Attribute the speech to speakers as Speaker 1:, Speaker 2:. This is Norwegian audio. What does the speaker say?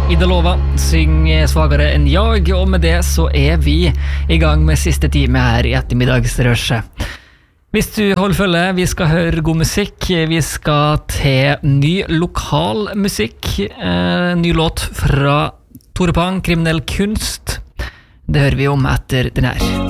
Speaker 1: Ida Lova, syng svagere enn jag, og med det så vi i gang med siste time her i ettermiddagsrøsjet. Hvis du holder følge, vi skal høre god musikk, vi skal til ny lokal musikk, ny låt fra Tore Pang, Kriminell kunst. Det hører vi om etter den her.